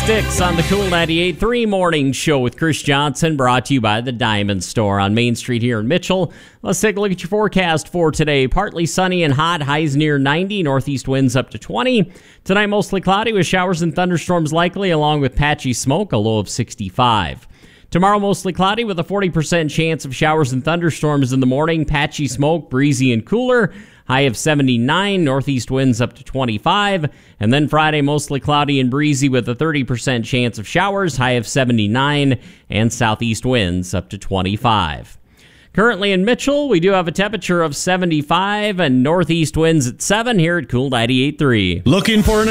Sticks on the Cool 98.3 Morning Show with Chris Johnson, brought to you by the Diamond Store on Main Street here in Mitchell. Let's take a look at your forecast for today. Partly sunny and hot, highs near 90, northeast winds up to 20. Tonight, mostly cloudy with showers and thunderstorms likely, along with patchy smoke, a low of 65. Tomorrow, mostly cloudy with a 40% chance of showers and thunderstorms in the morning, patchy smoke, breezy and cooler. High of 79, northeast winds up to 25. And then Friday, mostly cloudy and breezy with a 30% chance of showers, high of 79, and southeast winds up to 25. Currently in Mitchell, we do have a temperature of 75 and northeast winds at 7 here at Cool 98.3. Looking for an